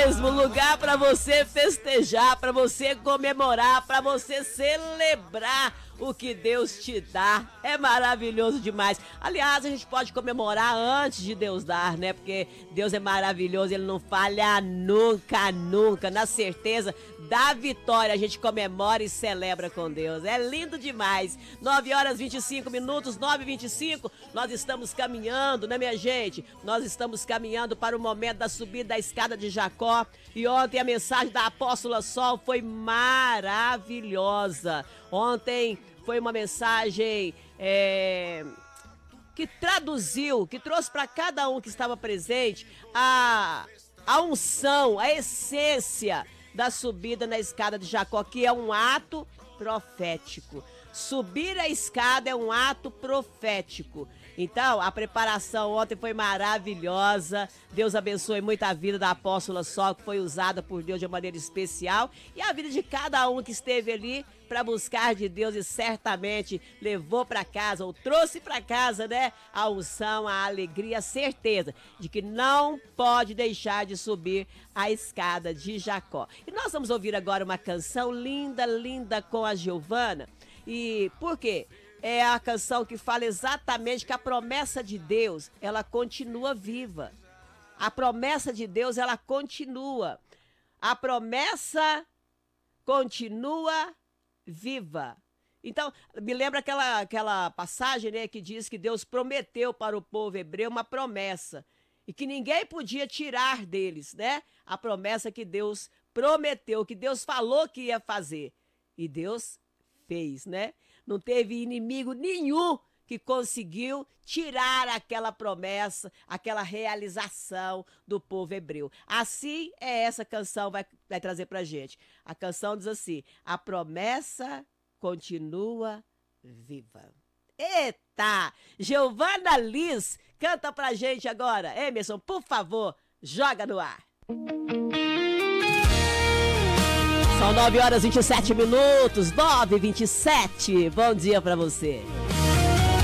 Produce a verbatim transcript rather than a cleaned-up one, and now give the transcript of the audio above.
mesmo, lugar para você festejar, para você comemorar, para você celebrar o que Deus te dá. É maravilhoso demais. Aliás, a gente pode comemorar antes de Deus dar, né? Porque Deus é maravilhoso, Ele não falha nunca, nunca. Na certeza da vitória, a gente comemora e celebra com Deus. É lindo demais. nove horas e vinte e cinco minutos, nove e vinte e cinco. Nós estamos caminhando, né, minha gente? Nós estamos caminhando para o momento da subida da escada de Jacó. E ontem a mensagem da Apóstola Sol foi maravilhosa. Ontem foi uma mensagem é, que traduziu, que trouxe para cada um que estava presente a, a unção, a essência da subida na escada de Jacó, que é um ato profético. Subir a escada é um ato profético. Então, a preparação ontem foi maravilhosa. Deus abençoe muito a vida da Apóstola Sol, que foi usada por Deus de maneira especial, e a vida de cada um que esteve ali para buscar de Deus e certamente levou para casa, ou trouxe para casa, né, a unção, a alegria, a certeza de que não pode deixar de subir a escada de Jacó. E nós vamos ouvir agora uma canção linda, linda com a Giovana. E por quê? É a canção que fala exatamente que a promessa de Deus, ela continua viva. A promessa de Deus, ela continua. A promessa continua viva. Então, me lembra aquela, aquela passagem, né, que diz que Deus prometeu para o povo hebreu uma promessa e que ninguém podia tirar deles, né? A promessa que Deus prometeu, que Deus falou que ia fazer. E Deus fez, né? Não teve inimigo nenhum que conseguiu tirar aquela promessa, aquela realização do povo hebreu. Assim é essa canção vai, vai trazer pra gente. A canção diz assim: a promessa continua viva. Eita! Giovana Liz canta pra gente agora. Emerson, por favor, joga no ar. São nove horas e vinte e sete minutos, nove e vinte e sete. Bom dia pra você.